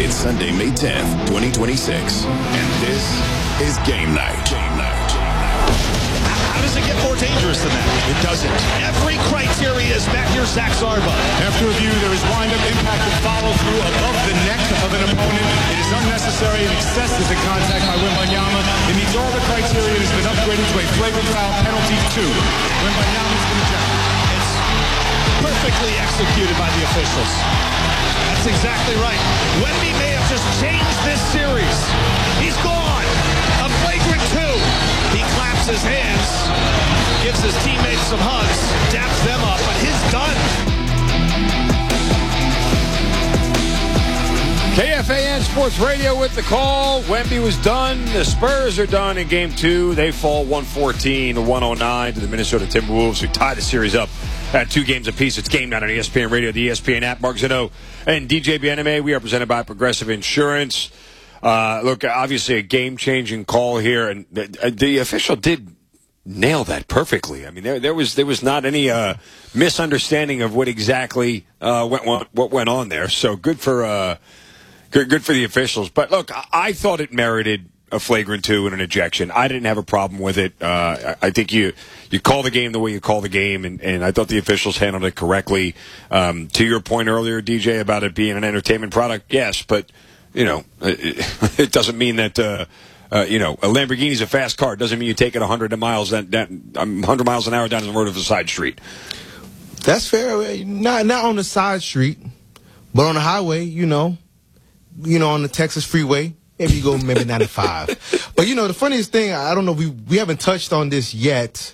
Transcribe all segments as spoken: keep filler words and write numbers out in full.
It's Sunday, May tenth, twenty twenty-six. And this is Game Night. Game Night. How does it get more dangerous than that? It doesn't. Every criteria is met. Here's Zach Zarba. After review, there is wind-up impact and follow-through above the neck of an opponent. It is unnecessary and excessive in contact by Wembanyama. It meets all the criteria and has been upgraded to a flagrant foul penalty two. Wembanyama's been ejected. It's perfectly executed by the officials. That's exactly right. Wemby may have just changed this series. He's gone. A flagrant two. He claps his hands, gives his teammates some hugs, daps them up, but he's done. K F A N Sports Radio with the call. Wemby was done. The Spurs are done in game two. They fall one fourteen to one oh nine to the Minnesota Timberwolves, who tie the series up at two games apiece. It's Game Night on E S P N Radio, the E S P N app. Mark Zeno and D J Bieneme. We are presented by Progressive Insurance. Uh, look, obviously a game-changing call here, and the, the official did nail that perfectly. I mean, there there was there was not any uh, misunderstanding of what exactly uh, went what went on there. So good for uh, good good for the officials. But look, I, I thought it merited a flagrant two and an ejection. I didn't have a problem with it. Uh, I, I think you you call the game the way you call the game, and, and I thought the officials handled it correctly. Um, to your point earlier, D J, about it being an entertainment product, yes, but you know, it, it doesn't mean that, uh, uh, you know, a Lamborghini's a fast car. It doesn't mean you take it one hundred miles, that, that, one hundred miles an hour down the road of a side street. That's fair. Not not on the side street, but on the highway, you know, you know, on the Texas freeway, maybe you go maybe ninety-five. But, you know, the funniest thing, I don't know, we, we haven't touched on this yet.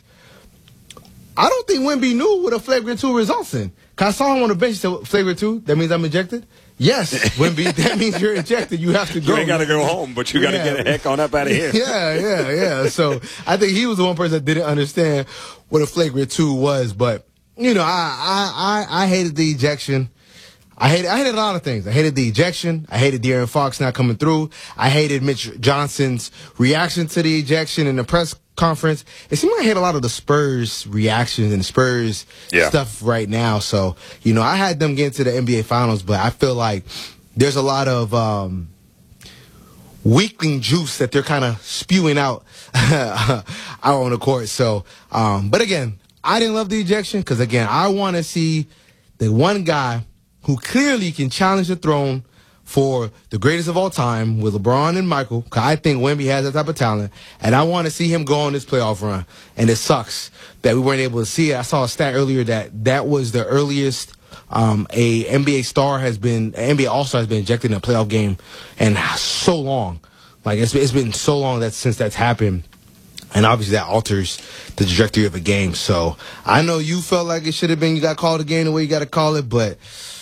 I don't think Wemby knew what a flagrant two results in. Cause I saw him on the bench, said, flagrant two, that means I'm ejected? Yes, Wemby, that means you're ejected. You have to go. You ain't got to go home, but you got to yeah. get a heck on up out of here. Yeah, yeah, yeah. So I think he was the one person that didn't understand what a flagrant two was. But, you know, I I, I, I hated the ejection. I hated, I hated a lot of things. I hated the ejection. I hated De'Aaron Fox not coming through. I hated Mitch Johnson's reaction to the ejection in the press conference. It seemed like I hate a lot of the Spurs reactions and Spurs yeah. stuff right now. So, you know, I had them get into the N B A Finals, but I feel like there's a lot of um, weakling juice that they're kind of spewing out out on the court. So, um, but again, I didn't love the ejection because, again, I want to see the one guy who clearly can challenge the throne for the greatest of all time with LeBron and Michael, because I think Wemby has that type of talent, and I want to see him go on this playoff run. And it sucks that we weren't able to see it. I saw a stat earlier that that was the earliest um, a N B A star has been, an N B A All-Star has been ejected in a playoff game in so long. Like, it's, it's been so long that since that's happened. And obviously that alters the trajectory of a game. So I know you felt like it should have been, you got called a game the way you got to call it, but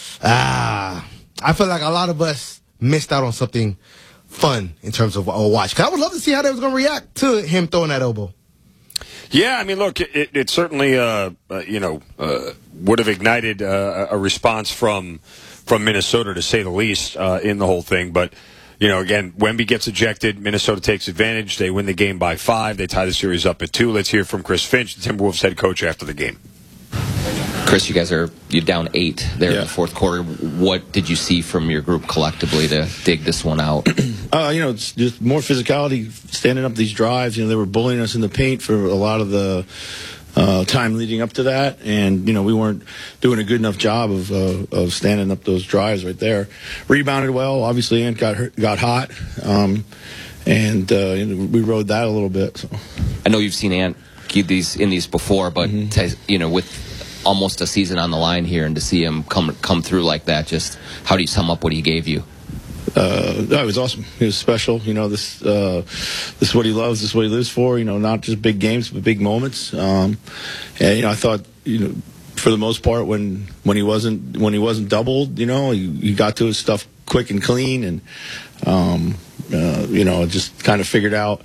ah, I feel like a lot of us missed out on something fun in terms of a watch. Cause I would love to see how they was going to react to him throwing that elbow. Yeah, I mean, look, it, it certainly, uh, uh, you know, uh, would have ignited uh, a response from from Minnesota, to say the least, uh, in the whole thing. But, you know, again, Wemby gets ejected. Minnesota takes advantage. They win the game by five. They tie the series up at two. Let's hear from Chris Finch, the Timberwolves head coach, after the game. Chris, you guys are you're down eight there yeah. in the fourth quarter. What did you see from your group collectively to dig this one out? Uh, you know, it's just more physicality, standing up these drives. You know, they were bullying us in the paint for a lot of the uh, time leading up to that, and you know, we weren't doing a good enough job of uh, of standing up those drives right there. Rebounded well, obviously, Ant got hurt, got hot, um, and uh, you know, we rode that a little bit. So. I know you've seen Ant keep these in these before, but mm-hmm. to, you know, with almost a season on the line here, and to see him come come through like that, just how do you sum up what he gave you? Uh, no, it was awesome. He was special. You know, this uh, this is what he loves. This is what he lives for. You know, not just big games, but big moments. Um, and you know, I thought, you know, for the most part, when when he wasn't when he wasn't doubled, you know, he, he got to his stuff quick and clean, and um, uh, you know, just kind of figured out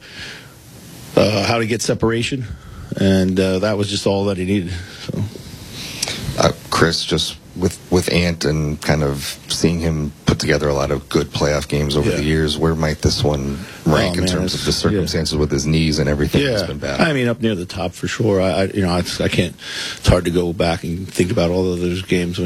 uh, how to get separation, and uh, that was just all that he needed. So. Uh, Chris, just with with Ant and kind of seeing him put together a lot of good playoff games over yeah. the years, where might this one rank oh, in man, terms of the circumstances yeah. with his knees and everything yeah. that's been bad? I mean, up near the top for sure. I, I you know, I, I can't. It's hard to go back and think about all of those games.